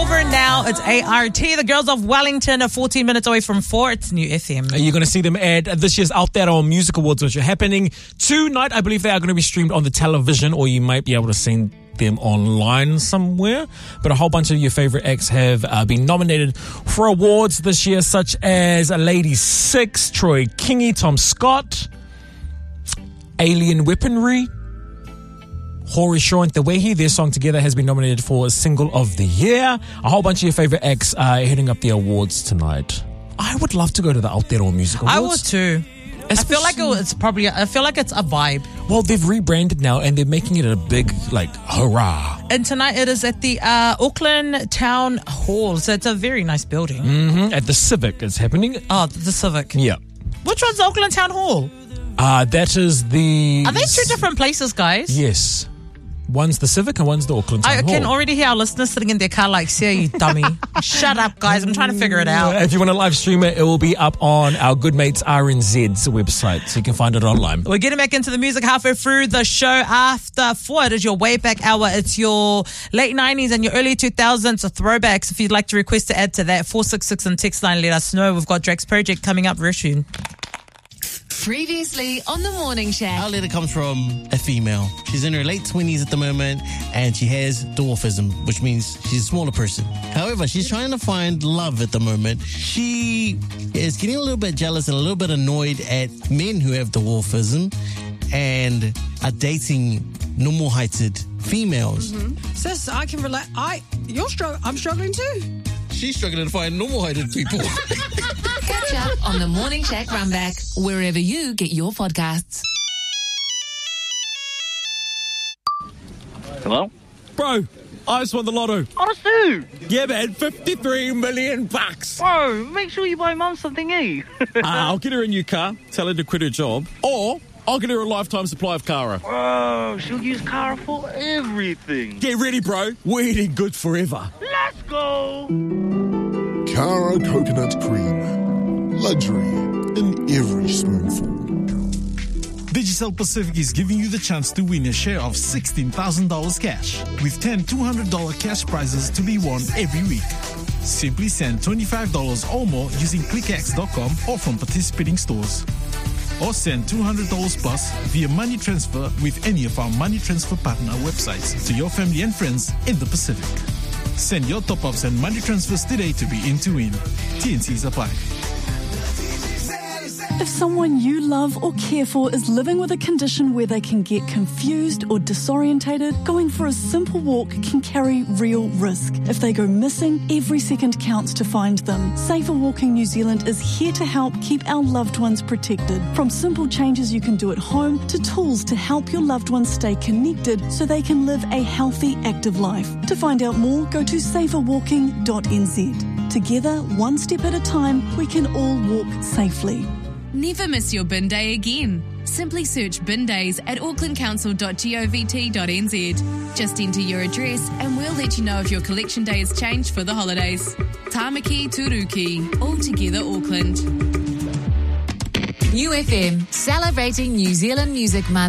over now. It's ART. The Girls of Wellington are 14 minutes away from 4. It's New FM. You're going to see them at this year's Aotearoa Music Awards, which are happening tonight. I believe they are going to be streamed on the television, or you might be able to see them online somewhere. But a whole bunch of your favorite acts have been nominated for awards this year, such as Lady Six, Troy Kingi, Tom Scott, Alien Weaponry, Hori Shaw and Tewehi. Their song Together has been nominated for Single of the Year. A whole bunch of your favorite acts are hitting up the awards tonight. I would love to go to the Aotearoa Music Awards. I would too. I feel like it's a vibe. Well, they've rebranded now and they're making it a big, hurrah. And tonight it is at the Auckland Town Hall. So it's a very nice building. Mm-hmm. At the Civic it's happening. Oh, the Civic. Yeah. Which one's Auckland Town Hall? That is the... Are they two different places, guys? Yes. One's the Civic and one's the Auckland Town Hall. I can already hear our listeners sitting in their car like, see you dummy. Shut up, guys. I'm trying to figure it out. If you want to live stream it, it will be up on our Good Mates RNZ's website, so you can find it online. We're getting back into the music halfway through the show. After 4, it is your way back hour. It's your late 90s and your early 2000s throwbacks. If you'd like to request to add to that, 466 and text line, let us know. We've got Drake's Project coming up real soon. Previously on the Morning Shack. Our letter comes from a female. She's in her late 20s at the moment, and she has dwarfism, which means she's a smaller person. However, she's trying to find love at the moment. She is getting a little bit jealous and a little bit annoyed at men who have dwarfism and are dating normal-heighted females. Mm-hmm. Sis, I can relate. I'm struggling too. She's struggling to find normal-heighted people. Catch up on the Morning Shack Runback, wherever you get your podcasts. Hello? Bro, I just won the lotto. Honestly? Yeah, man, 53 million bucks. Bro, make sure you buy Mum something, eh? I'll get her a new car, tell her to quit her job, or I'll get her a lifetime supply of Cara. Bro, she'll use Cara for everything. Get ready, bro. We're eating good forever. Let's go. Cara coconut cream. Luxury in every spoonful. Digicel Pacific is giving you the chance to win a share of $16,000 cash, with 10 $200 cash prizes to be won every week. Simply send $25 or more using clickx.com or from participating stores. Or send $200 plus via money transfer with any of our money transfer partner websites to your family and friends in the Pacific. Send your top-ups and money transfers today to be in to win. TNCs apply. If someone you love or care for is living with a condition where they can get confused or disorientated, going for a simple walk can carry real risk. If they go missing, every second counts to find them. Safer Walking New Zealand is here to help keep our loved ones protected. From simple changes you can do at home to tools to help your loved ones stay connected so they can live a healthy, active life. To find out more, go to saferwalking.nz. Together, one step at a time, we can all walk safely. Never miss your bin day again. Simply search bin days at aucklandcouncil.govt.nz. Just enter your address and we'll let you know if your collection day has changed for the holidays. Tāmaki Turuki, all together Auckland. New FM, celebrating New Zealand Music Month.